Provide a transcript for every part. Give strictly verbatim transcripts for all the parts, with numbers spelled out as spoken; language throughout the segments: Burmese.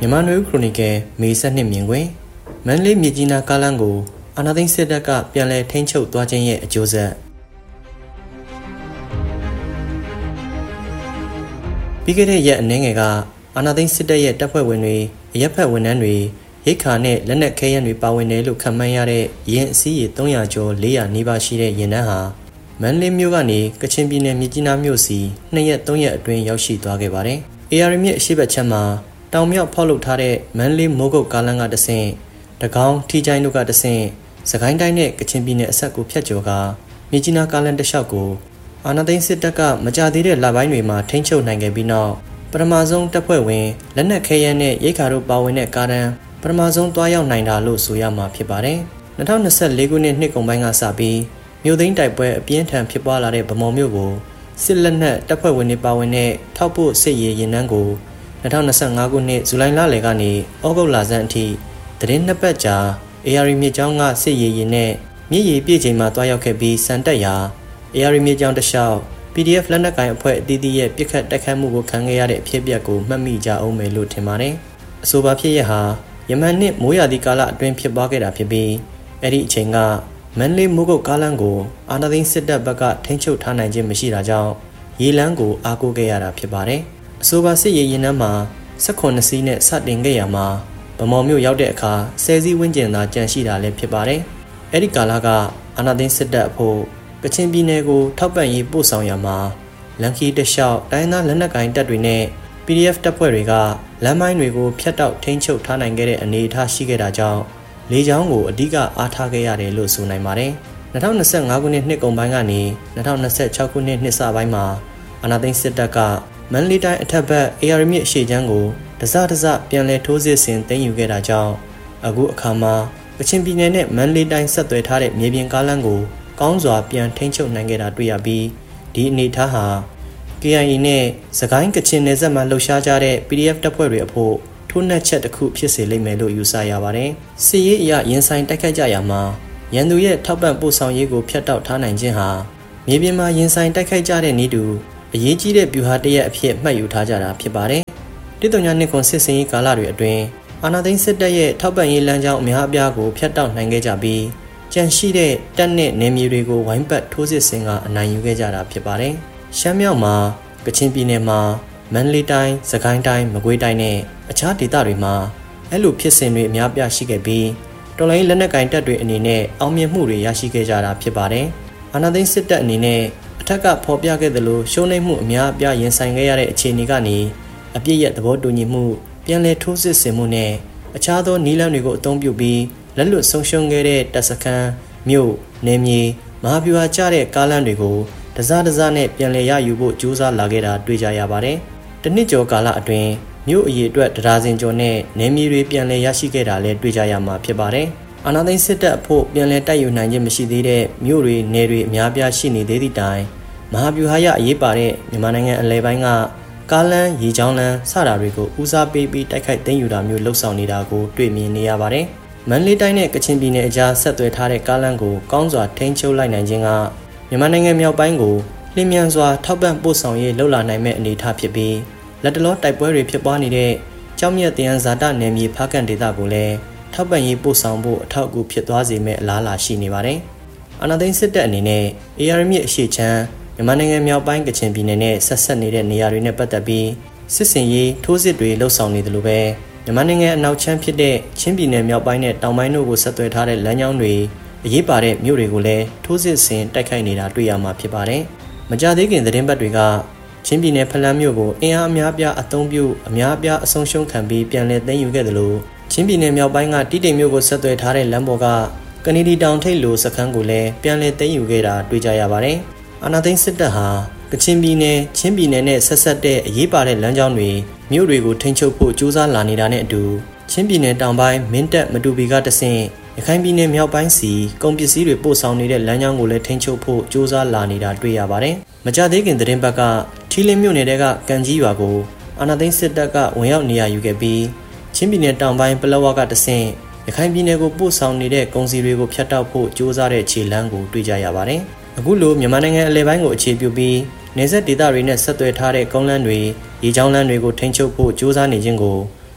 မြန်မာနွေဦးခရိုနီကယ်မေဆက်နှစ်မြင်ကွင်းမန္တလေးမြစ်ကြီးနားကားလမ်းကိုအာဏာသိမ်းစစ်တပ်ကပြန်လည်ထိန်းချုပ်သွားခြင်းရဲ့အကျိုးဆက်ပြီးခဲ့တဲ့ရက်အနည်းငယ်ကအာဏာသိမ်းစစ်တပ်ရဲ့တပ်ဖွဲ့ဝင်တွေအရက်ဖက်ဝန်ထမ်းတွေရိတ်ခါနဲ့လက်နက်ခဲယမ်းတွေပါဝင်တယ်လို့ခန့်မှန်းရတဲ့ရင်အစည်းရေသုံးရာကျော်လေးရာနီးပါးရှိတဲ့ရင်နှန်းဟာမန္တလေးမြို့ကနေကချင်ပြည်နယ်မြစ်ကြီးနားမြို့စီနှစ်ရက်သုံးရက်အတွင်းရောက်ရှိသွားခဲ့ပါတယ်။ အေ အာရ် မြစ်အရှိတ်ချမ်းမှာတောင်မြောက်ဖောက်လုပ်ထားတဲ့မန္တလေးမိုးကုတ်ကားလမ်းကတဆင့်တကောင်းထီချိုင်းတို့ကတဆင့်စကိုင်းတိုင်းနဲ့ကချင်ပြည်နယ်အဆက်ကိုဖြတ်ကျော်ကမြစ်ကြီးနားကားလမ်းတစ်လျှောက်ကိုအာဏာသိမ်းစစ်တပ်ကမကြသေးတဲ့လပိုင်းတွေမှာထိန်းချုပ်နိုင်ခဲ့ပြီးနောက်ပထမဆုံးတပ်ဖွဲ့ဝင်လက်နက်ခဲယမ်းနဲ့ရိတ်ခါတို့ပါဝင်တဲ့ကားတန်းပထမဆုံးတွားရောက်နိုင်တာလို့ဆိုရမှာဖြစ်ပါတယ်။၂၀၂၄ခုနှစ်နှစ်ကုန်ပိုင်းကစပြီးမြို့သိမ်းတိုက်ပွဲအပြင်းထန်ဖြစ်ပွားလာတဲ့ဗမော်မြို့ကိုစစ်လက်နက်တပ်ဖွဲ့ဝင်တွေပါဝင်တဲ့ထောက်ပို့စစ်ရေးရင်နှန်းကို၂၀၂၅ခုနှစ်ဇူလိုင်လလယ်ကနေဩဂုတ်လဆန်းအထိသတင်းနှစ်ပတ်ကြာ အေ အာရ် မြစ်ကြောင်းကစစ်ရေးရင်နဲ့မြစ်ရည်ပြည့်ချိန်မှာတွားရောက်ခဲ့ပြီးစံတက်ရာ အေ အာရ် မြစ်ကြောင်းတစ်လျှောက် ပီ ဒီ အက်ဖ် လက်နက်ကိုင်အဖွဲ့အသီးသီးရဲ့ပစ်ခတ်တိုက်ခိုက်မှုကိုခံခဲ့ရတဲ့အဖြစ်အပျက်ကိုမှတ်မိကြအောင်မယ်လို့ထင်ပါတယ်။အဆိုပါဖြစ်ရပ်ဟာယမန်နှစ်မိုးရာသီကာလအတွင်းဖြစ်ပွားခဲ့တာဖြစ်ပြီးအဲ့ဒီအချိန်ကမန္တလေးမိုးကုတ်ကားလမ်းကိုအာဏာသိမ်းစစ်တပ်ဘက်ကထိန်းချုပ်ထားနိုင်ခြင်းမရှိတာကြောင့်ရေလမ်းကိုအားကိုးခဲ့ရတာဖြစ်ပါတယ်။အဆိုပါစစ်ရေးရင်နှန်းမှာ၁၈စီးနဲ့စတင်ခဲ့ရမှာဗမော်မြို့ရောက်တဲ့အခါဆယ်စီးဝန်းကျင်သာကျန်ရှိတာလည်းဖြစ်ပါတယ်။အဲ့ဒီကာလကအာဏာသိမ်းစစ်တပ်အဖို့ကချင်ပြည်နယ်ကိုထောက်ပံ့ရေးပို့ဆောင်ရမှာလန်ကီတလျှောက်တိုင်းသားလက်နက်ကိုင်တပ်တွေနဲ့ ပီ ဒီ အက်ဖ် တပ်ဖွဲ့တွေကလမ်းမိုင်းတွေကိုဖျက်တောက်ထိန်းချုပ်ထားနိုင်ခဲ့တဲ့အနေအထားရှိခဲ့တာကြောင့်လေကြောင်းကိုအဓိကအားထားခဲ့ရတယ်လို့ဆိုနိုင်ပါတယ်။၂၀၂၅ခုနှစ်နှစ်ကုန်ပိုင်းကနေ၂၀၂၆ခုနှစ်နှစ်စပိုင်းမှာအာဏာသိမ်းစစ်တပ်ကမန္တလေးတိုင်းအထက်ဘက် အေ အာရ် မြစ်အရှေ့ခြမ်းကိုတစတစပြန်လည်ထိုးစစ်ဆင်သိမ်းယူခဲ့တာကြောင့်အခုအခါမှာကချင်ပြည်နယ်နဲ့မန္တလေးတိုင်းဆက်သွယ်ထားတဲ့မြေပြင်ကားလမ်းကိုကောင်းစွာပြန်ထိန်းချုပ်နိုင်ခဲ့တာတွေ့ရပြီးဒီအနေအထားဟာ ကေ အိုင် အေ နဲ့စကိုင်းကချင်နယ်စပ်မှာလှုပ်ရှားကြတဲ့ ပီ ဒီ အက်ဖ် တပ်ဖွဲ့တွေအဖို့ထိုးနှက်ချက်တစ်ခုဖြစ်စေလိမ့်မယ်လို့ယူဆရပါတယ်။စစ်ရေးအရရင်ဆိုင်တိုက်ခိုက်ကြရမှာရန်သူရဲ့ထောက်ပံ့ပို့ဆောင်ရေးကိုဖျက်တောက်ထားနိုင်ခြင်းဟာမြေပြင်မှာရင်ဆိုင်တိုက်ခိုက်ကြတဲ့နည်းတူအရေးကြီးတဲ့ဗျူဟာတစ်ရပ်အဖြစ်မှတ်ယူထားကြတာဖြစ်ပါတယ်။တစ်တုံညာနှစ်ခွန်စစ်စင်ရေးကာလတွေအတွင်းအာဏာသိမ်းစစ်တပ်ရဲ့ထောက်ပံ့ရေးလမ်းကြောင်းအများအပြားကိုဖျက်တောက်နိုင်ခဲ့ကြပြီးကြန့်ရှိတဲ့တပ်နဲ့နယ်မြေတွေကိုဝိုင်းပတ်ထိုးစစ်ဆင်ကအနိုင်ယူခဲ့ကြတာဖြစ်ပါတယ်။ရှမ်းမြောက်မှာကချင်ပြည်နယ်မှာမန္တလေးတိုင်း၊စကိုင်းတိုင်း၊မကွေးတိုင်းနဲ့အခြားဒေသတွေမှာအဲ့လိုဖြစ်စဉ်တွေအများပြားရှိခဲ့ပြီးတော်လိုင်းလက်နက်ကင်တပ်တွေအနေနဲ့အောင်မြင်မှုတွေရရှိခဲ့ကြတာဖြစ်ပါတယ်။အာဏာသိမ်းစစ်တပ်အနေနဲ့အထက်ကဖော်ပြခဲ့သလိုရှုံးနိမ့်မှုအများအပြားရင်ဆိုင်ခဲ့ရတဲ့အခြေအနေကနေအပြည့်ရသဘောတူညီမှုပြန်လည်ထိုးစစ်ဆင်မှုနဲ့အခြားသောနည်းလမ်းတွေကိုအသုံးပြုပြီးလက်လွတ်ဆုံးရှုံးခဲ့တဲ့တပ်စခန်းမြို့နယ်မြေမဟာဗျူဟာကျတဲ့ကားလမ်းတွေကိုတစားတစားနဲ့ပြန်လည်ရယူဖို့ကြိုးစားလာခဲ့တာတွေ့ကြရပါတယ်။တနစ်ကျော်ကာလအတွင်းမြို့အရေးအတွက်တရာစင်ကျော်နဲ့နယ်မြေတွေပြန်လည်ရရှိခဲ့တာလည်းတွေ့ကြရမှာဖြစ်ပါတယ်။အာဏာသိမ်းစစ်တပ်အဖို့ပြန်လည်တိုက်ယူနိုင်ခြင်းမရှိသေးတဲ့မြို့တွေနယ်တွေအများပြားရှိနေသေးသည့်တိုင်မဟာဗျူဟာရအရေးပါတဲ့မြန်မာနိုင်ငံအလဲပိုင်းကကားလမ်းရေကြောင်းလမ်းစတာတွေကိုဦးစားပေးပြီးတိုက်ခိုက်သိမ်းယူတာမျိုးလှုပ်ဆောင်နေတာကိုတွေ့မြင်နေရပါတယ်။မန္တလေးတိုင်းနဲ့ကချင်ပြည်နယ်အကြားဆက်သွယ်ထားတဲ့ကားလမ်းကိုကောင်းစွာထိန်းချုပ်လိုက်နိုင်ခြင်းကမြန်မာနိုင်ငံမြောက်ပိုင်းကိုလျင်မြန်စွာထောက်ပံ့ပို့ဆောင်ရေးလှုပ်လာနိုင်မဲ့အနေအထားဖြစ်ပြီးလက်တလောတိုက်ပွဲတွေဖြစ်ပွားနေတဲ့ကြောက်မြတ်တယန်ဇာတနယ်မြေဖားကန်ဒေသကိုလည်းထောက်ပံ့ရေးပို့ဆောင်ဖို့အထောက်အကူဖြစ်သွားစေမဲ့အလားအလာရှိနေပါတယ်။အာဏာသိမ်းစစ်တပ်အနေနဲ့ အေ အာရ် မြစ်အရှေ့ခြမ်းမြန်မာနိုင်ငံမြောက်ပိုင်းကချင်ပြည်နယ်နဲ့ဆက်ဆက်နေတဲ့နေရာတွေနဲ့ပတ်သက်ပြီးစစ်စင်ရေးထိုးစစ်တွေလှုပ်ဆောင်နေတယ်လို့ပဲမြန်မာနိုင်ငံအနောက်ခြမ်းဖြစ်တဲ့ချင်းပြည်နယ်မြောက်ပိုင်းနဲ့တောင်ပိုင်းတို့ကိုဆက်သွယ်ထားတဲ့လမ်းကြောင်းတွေအရေးပါတဲ့မြို့တွေကိုလည်းထိုးစစ်ဆင်တိုက်ခိုက်နေတာတွေ့ရမှာဖြစ်ပါတယ်။မကြသေးခင်သတင်းပတ်တွေကချင်းပြည်နယ်ဖလန်းမြို့ကိုအင်အားအများပြားအုံပြုအများအပြားအဆုံးရှုံးခံပြီးပြန်လည်သိမ်းယူခဲ့တယ်လို့ချင်းပြည်နယ်မြောက်ပိုင်းကတိတိမ်မြို့ကိုဆက်သွယ်ထားတဲ့လမ်းပေါ်ကကနေဒီတောင်ထိပ်လိုစခန်းကိုလည်းပြန်လည်သိမ်းယူခဲ့တာတွေ့ကြရပါတယ်။အာဏာသိမ်းစစ်တပ်ဟာကချင်ပြည်နယ်ချင်းပြည်နယ်နဲ့ဆက်ဆက်တဲ့အရေးပါတဲ့လမ်းကြောင်းတွေမြို့တွေကိုထိန်းချုပ်ဖို့ကြိုးစားလာနေတာနဲ့အတူချင်းပြည်နယ်တောင်ပိုင်းမင်းတပ်မတူပီကတဆင့်ရခိုင်ပြည်နယ်မြောက်ပိုင်းစီကုန်ပစ္စည်းတွေပို့ဆောင်နေတဲ့လမ်းကြောင်းကိုလည်းထိန်းချုပ်ဖို့ကြိုးစားလာနေတာတွေ့ရပါတယ်။မကြသေးခင်သတင်းပတ်ကထီလင်းမြို့နယ်တဲကကန်ကြီးရွာကိုအာဏာသိမ်းစစ်တပ်ကဝင်ရောက်နေရာယူခဲ့ပြီးချင်းပြည်နယ်တောင်ပိုင်းပလောဝကတဆင့်ရခိုင်ပြည်နယ်ကိုပို့ဆောင်နေတဲ့ကုန်စည်တွေကိုဖျက်တောက်ဖို့ကြိုးစားတဲ့ခြေလှမ်းကိုတွေ့ကြရပါတယ်။အခုလိုမြန်မာနိုင်ငံအလဲပိုင်းကိုအခြေပြုပြီးနေဆက်ဒေသတွေနဲ့ဆက်သွယ်ထားတဲ့ကုန်းလမ်းတွေရေကြောင်းလမ်းတွေကိုထိန်းချုပ်ဖို့ကြိုးစားနေခြင်းကို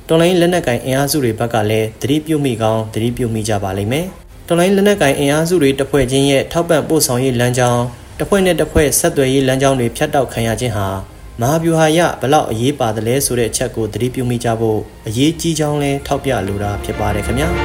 တော်လိုင်းလက်နက်ကင်အင်အားစုတွေဘက်ကလည်းသတိပြုမိကောင်းသတိပြုမိကြပါလိမ့်မယ်တော်လိုင်းလက်နက်ကင်အင်အားစုတွေတစ်ဖွဲ့ချင်းရဲ့ထောက်ပံ့ပို့ဆောင်ရေးလမ်းကြောင်းတစ်ဖွဲ့နဲ့တစ်ဖွဲ့ဆက်သွယ်ရေးလမ်းကြောင်းတွေဖြတ်တောက်ခံရခြင်းဟာမဟာဗျူဟာရဘလောက်အရေးပါတယ်လဲဆိုတဲ့အချက်ကိုသတိပြုမိကြဖို့အရေးကြီးကြောင်းလဲထောက်ပြလိုတာဖြစ်ပါတယ်ခင်ဗျာ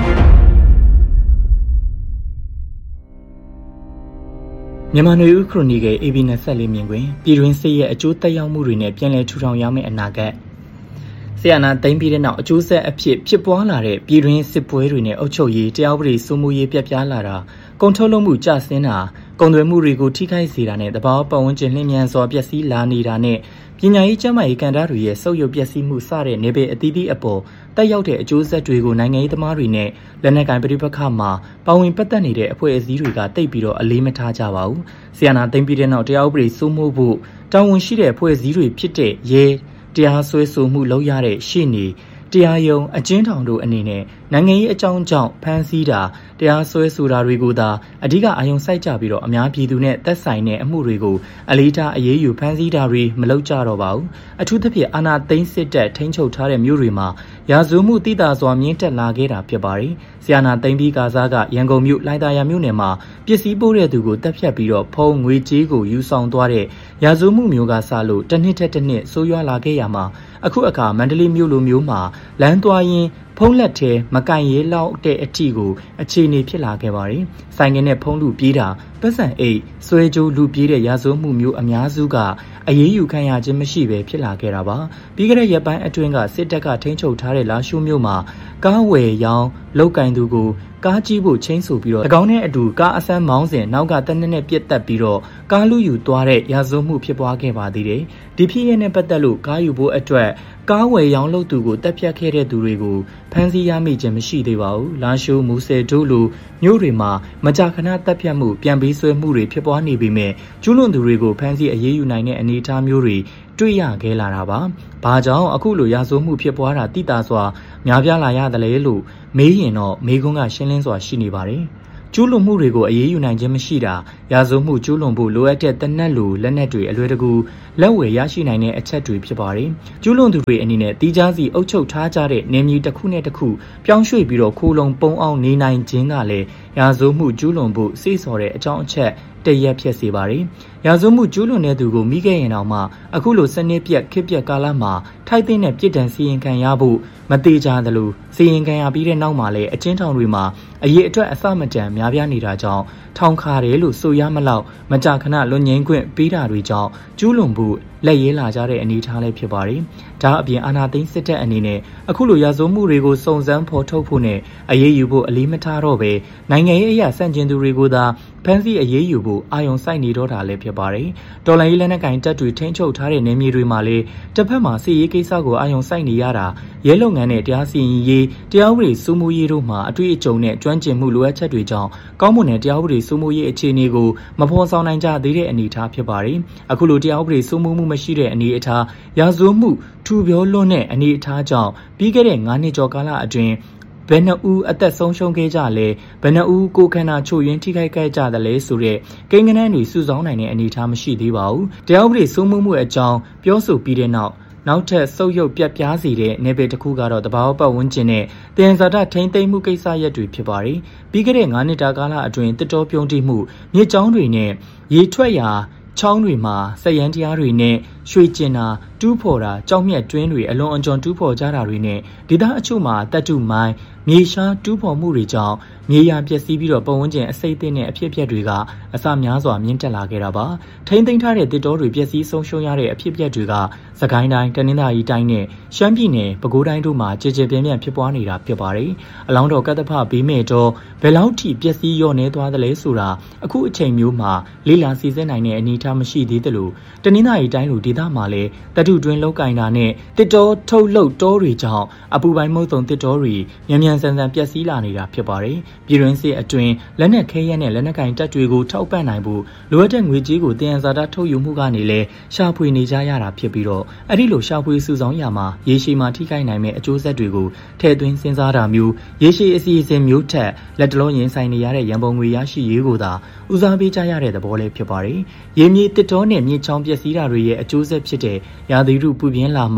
မြန်မာနွေဦးခရိုနီကယ် အေ ဘီ ၂၄ မြင်ကွင်းပြည်တွင်းစစ်ရဲ့အကျိုးသက်ရောက်မှုတွေနဲ့ပြန်လည်ထူထောင်ရမယ့်အနာဂတ်ဆရာနာသိမ်းပြီးတဲ့နောက်အကျိုးဆက်အဖြစ်ဖြစ်ပွားလာတဲ့ပြည်တွင်းစစ်ပွဲတွေနဲ့အုပ်ချုပ်ရေးတရားဥပဒေစိုးမိုးရေးပြတ်ပြားလာတာကုန်ထုတ်လုပ်မှုကျဆင်းတာကုန်သွယ်မှုတွေကိုထိခိုက်စေတာနဲ့တဘာပတ်ဝန်းကျင်လျင်မြန်စွာပျက်စီးလာနေတာနဲ့ပညာရေးကျန်းမာရေးကဏ္ဍတွေရဲ့ဆုတ်ယုတ်ပျက်စီးမှုစတဲ့နေပယ်အသီးသီးအပေါ်တက်ရောက်တဲ့အကျိုးဆက်တွေကိုနိုင်ငံရေးသမားတွေနဲ့လက်နက်ကိုင်ပဋိပက္ခမှာပါဝင်ပတ်သက်နေတဲ့အဖွဲ့အစည်းတွေကတိတ်ပြီးတော့အလေးမထားကြပါဘူး။ဆီယနာသိမ်းပြီးတဲ့နောက်တရားဥပဒေစိုးမိုးဖို့တာဝန်ရှိတဲ့အဖွဲ့အစည်းတွေဖြစ်တဲ့ရဲတရားစွဲဆိုမှုလုပ်ရတဲ့ရှေ့နေတရားရုံးအကျဉ်းထောင်တို့အနေနဲ့နိုင်ငံရေးအကြောင်းကြောင့်ဖမ်းဆီးတာတရားစွဲဆိုတာတွေကိုသာအဓိကအာရုံစိုက်ကြပြီးတော့အများပြည်သူနဲ့သက်ဆိုင်တဲ့အမှုတွေကိုအလေးထားအရေးယူဖမ်းဆီးတာတွေမလုပ်ကြတော့ပါဘူးအထူးသဖြင့်အာဏာသိမ်းစစ်တပ်ထိန်းချုပ်ထားတဲ့မြို့တွေမှာရာဇဝမှုတိတာစွာမြင့်တက်လာခဲ့တာဖြစ်ပါတယ်ဆီယနာသိမ်းပြီးကာစားကရန်ကုန်မြို့လိုင်သာယာမြို့နယ်မှာပစ္စည်းပို့တဲ့သူကိုတပ်ဖြတ်ပြီးတော့ဖုံးငွေကြေးကိုယူဆောင်သွားတဲ့ရာဇဝမှုမျိုးကစလို့တစ်နှစ်ထက်တစ်နှစ်ဆိုးရွားလာခဲ့ရမှာအခုအခါမန္တလေးမြို့လိုမျိုးမှာလမ်းသွားရင်းဖုံးလက်ထဲမကင်ရဲလောက်တဲ့အထီကိုအခြေအနေဖြစ်လာခဲ့ပါတယ်။ဆိုင်ငယ်နဲ့ဖုံးလူပြေးတာပတ်စံအိတ်ဆွဲကြိုးလူပြေးတဲ့ရာဇဝမှုမျိုးအများစုကအရေးယူခံရခြင်းမရှိဘဲဖြစ်လာခဲ့တာပါ။ပြီးခဲ့တဲ့ရက်ပိုင်းအတွင်းကစစ်တပ်ကထိန်းချုပ်ထားတဲ့လာရှုမြို့မှာကားဝယ်ရောင်းလောက်ကင်သူကိုကားကြီးဖို့ချင်းဆိုပြီးတော့၎င်းနဲ့အတူကားအဆန်းမောင်းစဉ်နောက်ကတနက်နဲ့ပြစ်တက်ပြီးတော့ကားလူယူသွားတဲ့ရာဇဝမှုဖြစ်ပွားခဲ့ပါသေးတယ်။ဒီဖြစ်ရတဲ့ပတ်သက်လို့ကားယူဖို့အတွက်ကားဝယ်ရောင်းလုပ်သူကိုတပ်ဖြတ်ခဲ့တဲ့သူတွေကိုဖမ်းဆီးရမိခြင်းမရှိသေးပါဘူး။လာရှိုးမူဆယ်တို့လိုမြို့တွေမှာမကြာခဏတပ်ဖြတ်မှုပြန်ပေးဆွဲမှုတွေဖြစ်ပွားနေပေမဲ့ကျူးလွန်သူတွေကိုဖမ်းဆီးအရေးယူနိုင်တဲ့အနေအထားမျိုးတွေတွေ့ရခဲ့လာတာပါ။ဘာကြောင့်အခုလိုရာဇဝမှုဖြစ်ပွားတာတိတာစွာများပြားလာရတယ်လဲလို့မေးရင်တော့မေးခွန်းကရှင်းလင်းစွာရှိနေပါတယ်။ကျူးလွန်မှုတွေကိုအရေးယူနိုင်ခြင်းမရှိတာရာဇဝမှုကျူးလွန်ဖို့လိုအပ်တဲ့တနက်လိုလက်နက်တွေအလွယ်တကူလက်ဝယ်ရရှိနိုင်တဲ့အချက်တွေဖြစ်ပါတယ်။ကျူးလွန်သူတွေအနေနဲ့တီးခြားစီအုပ်ချုပ်ထားကြတဲ့နေမြေတစ်ခုနဲ့တစ်ခုပြောင်းရွှေ့ပြီးတော့ခိုးလုံပုံအောင်နေနိုင်ခြင်းကလည်းရာဇဝမှုကျူးလွန်ဖို့စိတ်ဆော်တဲ့အကြောင်းအချက်တရက်ဖြစ်စေပါတယ်။ရာဇဝမှုကျူးလွန်တဲ့သူကိုမိခဲ့ရင်တောင်မှအခုလိုစနစ်ပြက်ခစ်ပြက်ကာလမှာထိုက်တဲ့နဲ့ပြစ်ဒဏ်စီရင်ခံရဖို့မတေချာသလိုစီရင်ခံရပြီးတဲ့နောက်မှာလည်းအချင်းထောင်တွေမှာအရေးအတွက်အစမတန်များပြားနေတာကြောင့်ထောင်ခါတယ်လို့ဆိုရမလောက်မကြာခဏလွန်ငင်းခွင့်ပေးတာတွေကြောင့်ကျူးလွန်ဖို့လက်ရဲလာကြတဲ့အနေအထားလည်းဖြစ်ပါတယ်။ဒါအပြင်အာဏာသိမ်းစစ်တပ်အနေနဲ့အခုလိုရာဇဝမှုတွေကိုစုံစမ်းဖော်ထုတ်ဖို့နဲ့အရေးယူဖို့အလေးမထားတော့ပဲနိုင်ငံရေးအရာစန့်ကျင်သူတွေကိုသာဖမ်းဆီးအရေးယူဖို့အာရုံစိုက်နေတော့တာလည်းဖြစ်ပါတယ်။တော်လှန်ရေးလက်နက်ကိုင်တပ်တွေထိန်းချုပ်ထားတဲ့နယ်မြေတွေမှာလည်းတစ်ဖက်မှာစစ်ရေးကိစ္စကိုအာရုံစိုက်နေရတာရဲလုပ်ငန်းနဲ့တရားစီရင်ရေးတရားဥပဒေစိုးမိုးရေးတို့မှာအတွေ့အကြုံနဲ့ကျွမ်းကျင်မှုလိုအပ်ချက်တွေကြောင့်ကောင်းမွန်တဲ့တရားဥပဒေစိုးမိုးရေးအခြေအနေကိုမဖော်ဆောင်နိုင်ကြသေးတဲ့အနေအထားဖြစ်ပါတယ်။အခုလိုတရားဥပဒေစိုးမိုးမှုမရှိတဲ့အနေအထားရာဇဝမှုထူပြောလွန်းတဲ့အနေအထားကြောင့်ပြီးခဲ့တဲ့၅နှစ်ကျော်ကာလအတွင်းဘယ်နှဦးအသက်ဆုံးရှုံးခဲ့ကြလဲဘယ်နှဦးကိုခန္ဓာချို့ယွင်းထိခိုက်ခဲ့ကြတယ်လဲဆိုတဲ့ကိန်းဂဏန်းတွေစုဆောင်းနိုင်တဲ့အနေအထားမရှိသေးပါဘူးတရားဥပဒေစိုးမိုးမှုအကြောင်းပြောဆိုပြီးတဲ့နောက်နောက်ထပ်ဆုပ်ယုပ်ပြတ်ပြားစေတဲ့နယ်ပယ်တစ်ခုကတော့တဘာဝပတ်ဝန်းကျင်နဲ့တယံဇာတထိန်းသိမ်းမှုကိစ္စရပ်တွေဖြစ်ပါတယ်ပြီးခဲ့တဲ့၅နှစ်တာကာလအတွင်းတစ်တော်ပြုံးတိမှုမြေကြောင်းတွေနဲ့ရေထွက်ရာချောင်းတွေမှာစက်ရန်တရားတွေနဲ့ရွှေကျင်တာတူးဖော်တာကြောက်မြက်တွင်းတွေအလွန်အကျွံတူးဖော်ကြတာတွေနဲ့ဒေသအချို့မှာတပ်တုမိုင်းမြေရှားတူးဖော်မှုတွေကြောင့်မြေယာပျက်စီးပြီးတော့ပတ်ဝန်းကျင်အစိမ့်အသင့်တဲ့အဖြစ်အပျက်တွေကအစများစွာမြင့်တက်လာခဲ့တာပါထိမ့်သိမ်းထားတဲ့တစ်တော်တွေပျက်စီးဆုံးရှုံးရတဲ့အဖြစ်အပျက်တွေကစကိုင်းတိုင်းတနင်္သာရီတိုင်းနဲ့ရှမ်းပြည်နယ်ပဲခူးတိုင်းတို့မှာကြေကြေပြင်းပြင်းဖြစ်ပွားနေတာဖြစ်ပါတယ်အလောင်းတော်ကတ္တဖဘေးမဲ့တော့ဘယ်လောက်ထိပျက်စီးလျော့နေသွားသလဲဆိုတာအခုအချိန်မျိုးမှာလေးလာစီစစ်နိုင်တဲ့အနေအထားမရှိသေးသလိုတနင်္သာရီတိုင်းလိုဒေသမှာလည်းတတုတွင်းလောက်ကင်တာနဲ့တစ်တော်ထုတ်လုပ်တောတွေကြောင့်အပူပိုင်းမုတ်တုံတစ်တော်တွေမြန်မြန်ဆန်ဆန်ပျက်စီးလာနေတာဖြစ်ပါတယ်ပြည်တွင်းစစ်အတွင်းလက်နက်ခဲယမ်းနဲ့လက်နက်ကင်တပ်တွေကိုထောက်ပံ့နိုင်ဖို့လိုအပ်တဲ့ငွေကြေးကိုတယံဇာတထုတ်ယူမှုကနေလည်းရှာဖွေနေကြရတာဖြစ်ပြီးတော့အဲ့ဒီလိုရှာဖွေစုဆောင်းရမှာရေရှည်မှာထိခိုက်နိုင်မဲ့အကျိုးဆက်တွေကိုထည့်သွင်းစဉ်းစားတာမျိုးရေရှည်အစီအစဉ်မျိုးထက်လက်တလုံးရင်ဆိုင်နေရတဲ့ရန်ပုံငွေရရှိရေးကိုသာဦးစားပေးကြရတဲ့သဘောလေးဖြစ်ပါတယ်ရေမြေတစ်တော်နဲ့မြေချောင်းပျက်စီးတာတွေရဲ့အကျိုးဆက်ဖြစ်တဲ့ရာသီဥတုပူပြင်းလာမှာ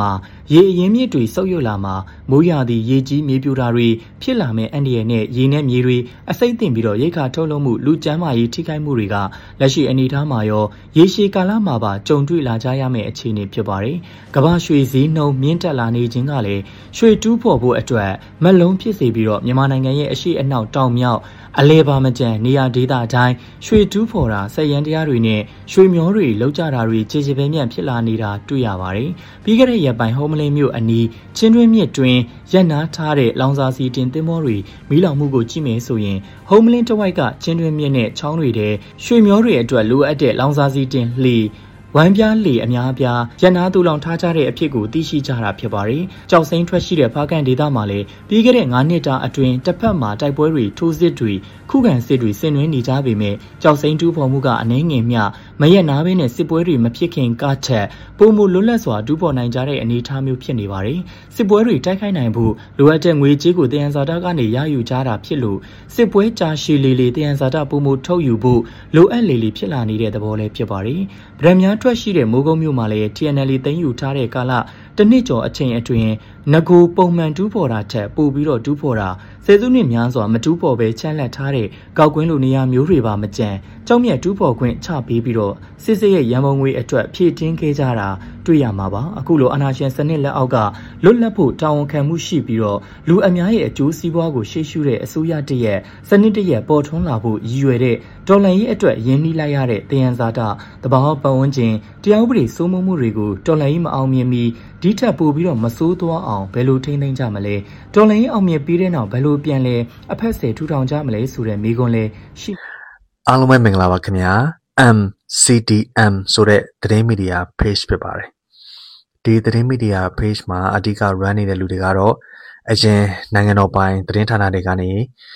ရေအရင်းမြစ်တွေဆုပ်ယုတ်လာမှာမိုးရာသီရေကြီးမြေပြိုတာတွေဖြစ်လာမဲ့အန်ဒီရဲ့နဲ့ရေနဲ့မြေတွေအစိမ့်တင်ပြီးတော့ရိတ်ခါထုတ်လုပ်မှုလူကျန်းမာရေးထိခိုက်မှုတွေကလက်ရှိအနေအထားမှာရောရေရှည်ကာလမှာပါကြုံတွေ့လာကြရမယ့်အခြေအနေဖြစ်ပါတယ်။ကမ္ဘာရွှေဈေးနှုန်းမြင့်တက်လာနေခြင်းကလည်းရွှေတူးဖော်ဖို့အတွက်မလုံးဖြစ်စေပြီးတော့မြန်မာနိုင်ငံရဲ့အရှိအနောက်တောင်မြောက်အလဲပါမကျန်နေရာဒေသအတိုင်းရွှေတူးဖော်တာဆက်ရန်တရားတွေနဲ့ရွှေမျောတွေလောက်ကြတာတွေခြေခြေပဲမြန့်ဖြစ်လာနေတာတွေ့ရပါတယ်။ပြီးခဲ့တဲ့ရက်ပိုင်းဟိုမလင်းမြို့အနီးချင်းတွင်းမြစ်တွင်ရက်နာထားတဲ့လောင်စာစီတင်သင်္ဘောတွေမီးလောင်မှုကိုကြည့်မယ်ဆိုရင်ဟိုမလင်းတဝိုက်ကချင်းတွင်းမြစ်နဲ့ချောင်းတွေထဲရွှေမျောတွေအတွက်လိုအပ်တဲ့လောင်စာစီတင်လှေဝမ်းပြားလေအများအပြားရန်နာတူလောင်ထားကြတဲ့အဖြစ်ကိုသိရှိကြတာဖြစ်ပါတယ်။ကြောက်စိမ့်ထွက်ရှိတဲ့ဖားကန်ဒေသမှာလည်းပြီးခဲ့တဲ့၅နှစ်တာအတွင်းတစ်ဖက်မှာတိုက်ပွဲတွေထိုးစစ်တွေခုခံစစ်တွေဆင်နွှဲနေကြပေမဲ့ကြောက်စိမ့်တူးဖော်မှုကအနှဲငယ်မျှမရက်နာဘဲနဲ့စစ်ပွဲတွေမဖြစ်ခင်ကချက်ပုံမလွတ်လပ်စွာတူးဖော်နိုင်ကြတဲ့အနေအထားမျိုးဖြစ်နေပါတယ်။စစ်ပွဲတွေတိုက်ခိုက်နိုင်ဖို့လိုအပ်တဲ့ငွေကြေးကိုတယံဇာတကနေရယူကြတာဖြစ်လို့စစ်ပွဲကြာရှည်လေလေတယံဇာတပုံမထုတ်ယူဖို့လိုအပ်လေလေဖြစ်လာနေတဲ့သဘောလည်းဖြစ်ပါတယ်။ဗရမ်များထွက်ရှိတဲ့မိုးကုတ်မြို့မှာလည်း T N L သိမ်းယူထားတဲ့ကာလတစ်နှစ်ကျော်အချိန်အတွင်းငကိုပုံမှန်တူးဖော်တာထက်ပိုပြီးတော့တူးဖော်တာဆယ်စုနှစ်များစွာမတူးဖော်ပဲချမ်းလက်ထားတဲ့ကောက်ကွင်းလိုနေရာမျိုးတွေပါမကြံကြောက်မြတ်တူးဖော်ခွင့်ချပေးပြီးတော့စစ်စစ်ရဲ့ရန်ပုံငွေအတွက်ဖြည့်တင်းခဲ့ကြတာတွေ့ရမှာပါအခုလိုအာဏာရှင်စနစ်လက်အောက်ကလွတ်လပ်ဖို့တာဝန်ခံမှုရှိပြီးတော့လူအများရဲ့အကျိုးစီးပွားကိုရှေ့ရှုတဲ့အစိုးရတရက်စနစ်တရက်ပေါ်ထွန်းလာဖို့ရည်ရွယ်တဲ့ဒေါ်လာရေးအတွက်ရင်းနှီးလိုက်ရတဲ့တယံဇာတတဘာဝပတ်ဝန်းကျင်တရားဥပဒေစိုးမိုးမှုတွေကိုဒေါ်လာရေးမအောင်မြင်မီဒီထက်ပိုပြီးတော့မစိုးသွားအောင်ဘယ်လိုထိန်းသိမ်းကြမလဲဒေါ်လာရေးအောင်မြင်ပြီးတဲ့နောက်ဘယ်လိုပြန်လဲအဖက်ဆယ်ထူထောင်ကြမလဲဆိုတဲ့မိကွန်းလဲရှိအားလုံးပဲမင်္ဂလာပါခင်ဗျာ M C D M ဆိုတဲ့သတင်းမီဒီယာ page ဖြစ်ပါတယ်ဒီသတင်းမီဒီယာ page မှာအဓိက run နေတဲ့လူတွေကတော့အရင်နိုင်ငံတော်ပိုင်သတင်းဌာနတွေကနေ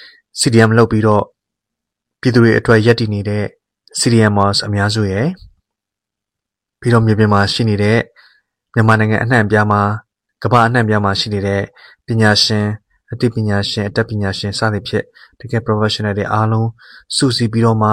C D M လုပ်ပြီးတော့ပြည်သူတွေအတွက်ရည်တည်နေတဲ့ C D Mers အများစုရဲ့ပြီးတော့မြေပြင်မှာရှိနေတဲ့မြန်မာနိုင်ငံအနှံ့အပြားမှာကမ္ဘာအနှံ့အပြားမှာရှိနေတဲ့ပညာရှင်အသိပညာရှင်အတတ်ပညာရှင်စသဖြင့်တကယ် professional တွေအားလုံးစုစည်းပြီးတော့မှ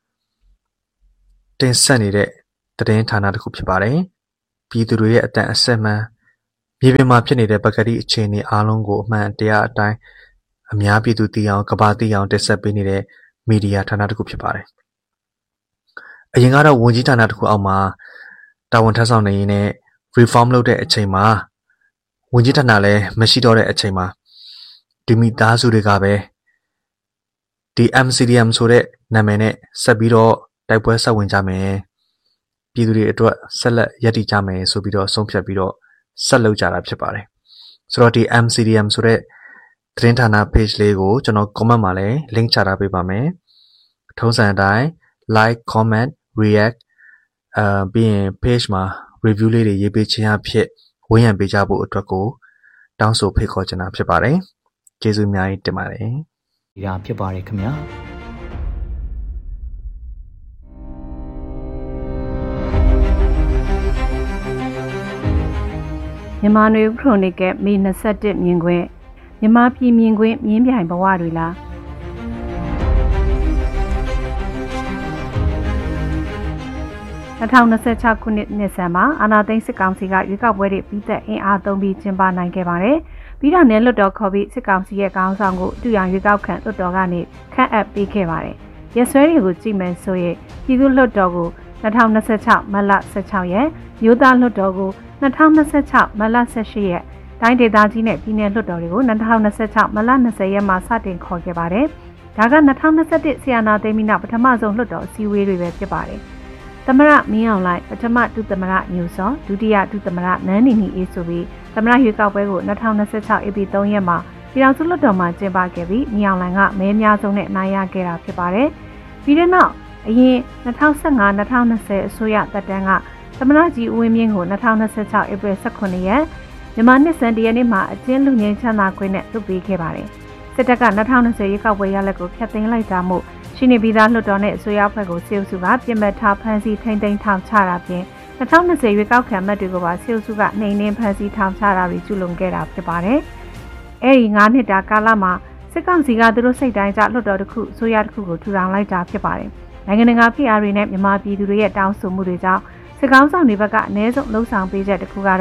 တင်ဆက်နေတဲ့သတင်းဌာနတစ်ခုဖြစ်ပါတယ်ပြည်သူတွေရဲ့အတန်အဆက်မှန်မြေပြင်မှာဖြစ်နေတဲ့ပကတိအခြေအနေအားလုံးကိုအမှန်တရားအတိုင်းအများပြည်သူသိအောင်ကမ္ဘာသိအောင်တင်ဆက်ပေးနေတဲ့မီဒီယာဌာနတစ်ခုဖြစ်ပါတယ်အရင်ကတော့ဝန်ကြီးဌာနတစ်ခုအောက်မှာတာဝန်ထမ်းဆောင်နေရင်းနဲ့ reform လုပ်တဲ့အချိန်မှာဝန်ကြီးဌာနလည်းမရှိတော့တဲ့အချိန်မှာဒီမိသားစုတွေကပဲဒီ M C D M ဆိုတဲ့နာမည်နဲ့ဆက်ပြီးတော့တိုက်ပွဲဆက်ဝင်ကြမယ်ပြည်သူတွေအတွက်ဆက်လက်ရည်တည်ကြမယ်ဆိုပြီးတော့ဆုံးဖြတ်ပြီးတော့ဆက်လုပ်ကြတာဖြစ်ပါတယ်ဆိုတော့ဒီ M C D M ဆိုတဲ့သတင်းဌာန page လေးကိုကျွန်တော် comment မှာလည်း link ချထားပေးပါမယ်ထုံးစံအတိုင်း like comment react အာပြီးရင် page မှာ review လေးတွေရေးပေးခြင်းအဖြစ်ဝန်းရံပေးကြဖို့အတွက်ကိုတောင်းဆိုဖိတ်ခေါ်ချင်တာဖြစ်ပါတယ်ကျေးဇူးအများကြီးတင်ပါတယ်ဒီဒါဖြစ်ပါတယ်ခင်ဗျာမြန်မာနွေခရိုနီကယ်မေ၂၁မြင်ကွင်းမြန်မာပြည်မြင်ကွင်းမြင်းပြိုင်ဘဝတွေလား၂၀၂၆ခုနှစ်နှစ်ဆန်းမှာအာဏာသိမ်းစစ်ကောင်စီကရွေးကောက်ပွဲတွေပြီးသက်အင်အားသုံးပြီးကျင်းပနိုင်ခဲ့ပါတယ်။ပြီးတော့နယ်လွှတ်တော်ခေါ်ပြီးစစ်ကောင်စီရဲ့ခေါင်းဆောင်ကိုတူရန်ရွေးကောက်ခံလွှတ်တော်ကနေခန့်အပ်ပေးခဲ့ပါတယ်။ရက်စွဲတွေကိုကြည့်မယ်ဆိုရင်ပြည်သူ့လွှတ်တော်ကို၂၀၂၆မတ်လ၁၆ရက်မြို့သားလွှတ်တော်ကို၂၀၂၆မတ်လ၁၈ရက်တိုင်းဒေသကြီးနဲ့ပြည်နယ်လွှတ်တော်တွေကို၂၀၂၆မတ်လ၂၀ရက်မှာစတင်ခေါ်ခဲ့ပါတယ်။ဒါက၂၀၂၁ဆီယနာသိမ်းပြီးနောက်ပထမဆုံးလွှတ်တော်အစည်းအဝေးတွေပဲဖြစ်ပါတယ်။သမရမင်းအောင်လှိုင်ပထမဒုသမရညူစောဒုတိယဒုသမရနန်းနီနီအေးဆိုပြီးသမရရွေးကောက်ပွဲကို၂၀၂၆ဧပြီ၃ရက်မှာပြည်ထောင်စုလွှတ်တော်မှာကျင်းပခဲ့ပြီးမင်းအောင်လှိုင်ကမဲအများဆုံးနဲ့အနိုင်ရခဲ့တာဖြစ်ပါတယ်။ပြီးတဲ့နောက်အရင်၂၀၁၅-၂၀၂၀အစိုးရတပ်တန်းကသမရကြီးဦးဝင်းမြင့်ကို၂၀၂၆ဧပြီ၁၈ရက်မြန်မာနှစ်စံတရက်နေ့မှာအကျဉ်းလူငယ်ချမ်းသာခွင့်နဲ့လွှတ်ပေးခဲ့ပါတယ်။စစ်တပ်က၂၀၂၀ရွေးကောက်ပွဲရလဒ်ကိုဖျက်သိမ်းလိုက်တာမို့ရှိနေပြီးသားလွှတ်တော်နဲ့အစိုးရအဖွဲ့ကိုစေအုပ်စုကပြင်ပထားဖမ်းဆီးထိန်းသိမ်းထောင်ချတာပြင်၂၀၂၀ရွေးကောက်ခံမှတ်တွေကိုပါစေအုပ်စုကနှိမ်နင်းဖမ်းဆီးထောင်ချတာတွေကျူးလွန်ခဲ့တာဖြစ်ပါတယ်။အဲဒီ၅နှစ်တာကာလမှာစစ်ကောင်စီကသူတို့စိတ်တိုင်းကျလွှတ်တော်တစ်ခုအစိုးရတစ်ခုကိုထူထောင်လိုက်တာဖြစ်ပါတယ်။နိုင်ငံတကာဖိအားတွေနဲ့မြန်မာပြည်သူတွေရဲ့တောင်းဆိုမှုတွေကြောင့်စစ်ကောင်ဆောင်တွေဘက်ကအ ਨੇ ဆုံးလှုံ့ဆော်ပေးချက်တစ်ခုကတော့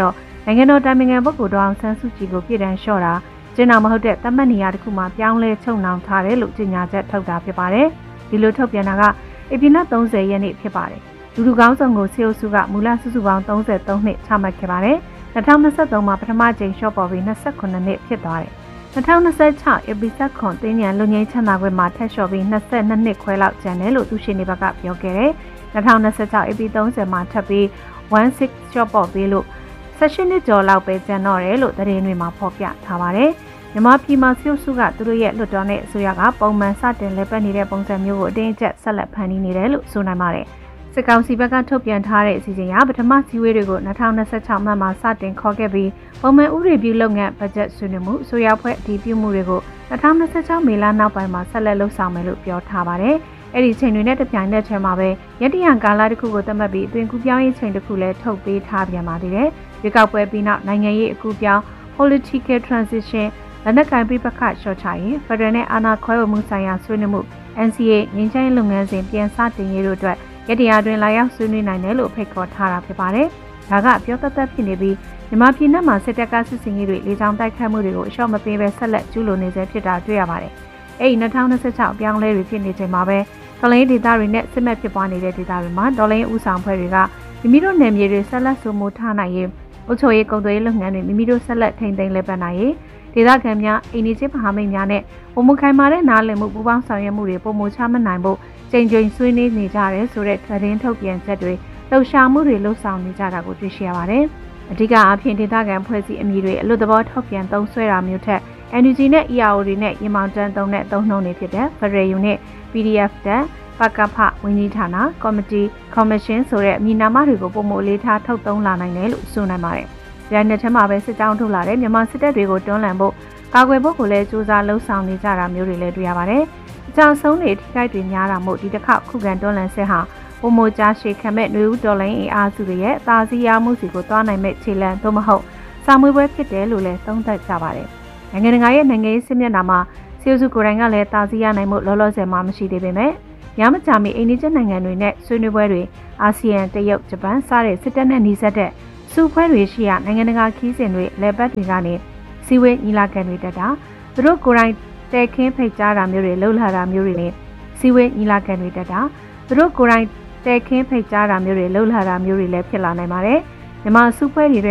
နိုင်ငံတော်တိုင်ပင်ခံပုဂ္ဂိုလ်ဒေါအောင်ဆန်းစုကြည်ကိုပြည်ထောင်လျှော့တာကျင်းတော်မဟုတ်တဲ့တမတ်နေရာတစ်ခုမှာပြောင်းလဲချုပ်နှောင်ထားတယ်လို့ကြေညာချက်ထုတ်တာဖြစ်ပါတယ်။ဒီလိုထုတ်ပြန်တာကဧပြီလ၃၀ရက်နေ့ဖြစ်ပါတယ်။လူလူကောင်းဆောင်ကိုစေအုပ်စုကမူလစုစုပေါင်း၃၃နှစ်ချမှတ်ခဲ့ပါတယ်။၂၀၂၃မှာပထမကြိမ်လျှော့ပေါ်ပြီး၂၉နှစ်ဖြစ်သွားတယ်။၂၀၂၆ဧပြီ၁၇တင်းညံလူငင်းချမ်းသာခွင့်မှာထက်လျှော့ပြီး၂၂နှစ်ခွဲလောက်ကျန်တယ်လို့သူရှိနေဘက်ကပြောခဲ့တယ်။၂၀၂၆ဧပြီ၃၀မှာထပ်ပြီး၁၆လျှော့ပေါ်ပြီးလို့၁၈နှစ်ကျော်လောက်ပဲကျန်တော့တယ်လို့သတင်းတွေမှာဖော်ပြထားပါတယ်။မြန်မာပြည်မှာစေအုပ်စုကသူတို့ရဲ့လွှတ်တော်နဲ့အစိုးရကပုံမှန်စတင်လည်ပတ်နေတဲ့ပုံစံမျိုးကိုအတင်းအကျပ်ဆက်လက်ဖန်တီးနေတယ်လို့ဆိုနိုင်ပါတယ်။စစ်ကောင်စီဘက်ကထုတ်ပြန်ထားတဲ့အစီအစဉ်အရပထမစည်းဝေးတွေကို၂၀၂၆မှမှာစတင်ခေါ်ခဲ့ပြီးပုံမှန်ဥပဒေပြုလုပ်ငန်းဘတ်ဂျက်ဆွေးနွေးမှုအစိုးရဖွဲ့အတည်ပြုမှုတွေကို၂၀၂၆မေလနောက်ပိုင်းမှာဆက်လက်လှုပ်ဆောင်မယ်လို့ပြောထားပါတယ်။အဲ့ဒီချိန်တွေနဲ့တပြိုင်နက်တည်းမှာပဲရတရန်ကာလတစ်ခုကိုသတ်မှတ်ပြီးအတွင်ကူပြောင်းရေးချိန်တစ်ခုလည်းထုတ်ပေးထားပြန်ပါသေးတယ်။ရွေးကောက်ပွဲပြီးနောက်နိုင်ငံရေးအကူပြောင်း political transition လက်နက်ကိုင်ပြပခလျှော့ချရေးဖက်ဒရယ်နဲ့အာဏာခွဲဝေမှုဆိုင်ရာဆွေးနွေးမှု N C A ငြိမ်းချမ်းရေးလုပ်ငန်းစဉ်ပြန်စတင်ရေးတို့အတွက်ရတရာတွင်လာရောက်ဆွေးနွေးနိုင်တယ်လို့ဖိတ်ခေါ်ထားတာဖြစ်ပါတယ်။ဒါကပြောသက်သက်ဖြစ်နေပြီးမြန်မာပြည်내မှာစစ်တပ်ကစစ်စင်ရေးတွေလေကြောင်းတိုက်ခတ်မှုတွေကိုအလျှော့မပေးဘဲဆက်လက်ကျူးလွန်နေစေဖြစ်တာတွေ့ရပါတယ်။အဲ့ဒီ၂၀၂၆အပြောင်းလဲတွေဖြစ်နေချိန်မှာပဲဒေါ်လာဒေတာတွေနဲ့စစ်မဲ့ဖြစ်ပွားနေတဲ့ဒေတာတွေမှာဒေါ်လာဦးဆောင်ဖွဲ့တွေကမိမိတို့နယ်မြေတွေဆက်လက်စိုးမိုးထားနိုင်ရေးအုပ်ချုပ်ရေးကုန်သွယ်ရေးလုပ်ငန်းတွေမိမိတို့ဆက်လက်ထိန်းသိမ်းလည်ပတ်နိုင်ရေးဒေသခံများအိမ်နီးချင်းမဟာမိတ်များနဲ့ပုံမခိုင်မာတဲ့နားလည်မှုပူးပေါင်းဆောင်ရွက်မှုတွေပုံမချမနိုင်ဖို့ချိန်ချိန်ဆွေးနွေးနေကြရဲဆိုတဲ့သတင်းထုတ်ပြန်ချက်တွေလှုပ်ရှားမှုတွေလှုပ်ဆောင်နေကြတာကိုတွေ့ရှိရပါတယ်။အဓိကအားဖြင့်ဒေသခံဖွဲ့စည်းအမည်တွေအလွတ်သဘောထုတ်ပြန်သုံးစွဲတာမျိုးထက် N U G နဲ့ E R O တွေနဲ့ရေမောင်တန်းသုံးတဲ့သုံးနှုန်းတွေဖြစ်တဲ့ Federal Unit P D F တက်ပကဖဝန်ကြီးဌာန Committee Commission ဆိုတဲ့အမည်နာမတွေကိုပုံမလေးထားထုတ်သုံးလာနိုင်တယ်လို့ဆိုနိုင်ပါတယ်။ဒီနေ့ထဲမှာပဲစစ်ကြောင်းထုတ်လာတဲ့မြန်မာစစ်တပ်တွေကိုတွန်းလှန်ဖို့ကာကွယ်ဖို့ကိုလည်းစူးစမ်းလှုံ့ဆော်နေကြတာမျိုးတွေလည်းတွေ့ရပါတယ်။အကြောင်းဆုံးတွေထိခိုက်တွေများတာမို့ဒီတစ်ခေါက်ခုခံတွန်းလှန်စစ်ဟာပုံမကြားရှည်ခံမဲ့ຫນွေဦးတော်လိုင်းအင်အားစုတွေရဲ့အသာစီးရမှုစီကိုတွားနိုင်မဲ့ခြေလှမ်းသို့မဟုတ်စာမွေးပွဲဖြစ်တယ်လို့လည်းသုံးသပ်ကြပါတယ်။နိုင်ငံတကာရဲ့နိုင်ငံရေးစစ်မျက်နှာမှာစီအုပ်စုကိုယ်တိုင်ကလည်းသာစီးရနိုင်မှုလောလောဆယ်မှမရှိသေးပေမဲ့ရမကြမီအိန္ဒိယနိုင်ငံတွေနဲ့ဆွေးနွေးပွဲတွေအာဆီယံတရုတ်ဂျပန်စတဲ့စစ်တပ်နဲ့နှီးစပ်တဲ့စုဖွဲ့တွေရှိရာနိုင်ငံတကာခီးစဉ်တွေလဲပတ်တွေကနေစီဝေးညီလာခံတွေတက်တာသူတို့ကိုယ်တိုင်တဲခင်းဖိတ်ကြားတာမျိုးတွေလှုပ်လာတာမျိုးတွေနဲ့စီဝေးညီလာခံတွေတက်တာသူတို့ကိုယ်တိုင်တဲခင်းဖိတ်ကြားတာမျိုးတွေလှုပ်လာတာမျိုးတွေလည်းဖြစ်လာနိုင်ပါတယ်။မြန်မာစုဖွဲ့တွေ